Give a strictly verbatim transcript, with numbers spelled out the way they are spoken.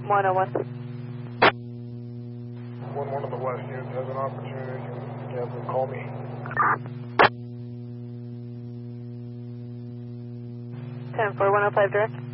one oh one. one one of the west units has an opportunity. You have them call me. ten four, one oh five direct.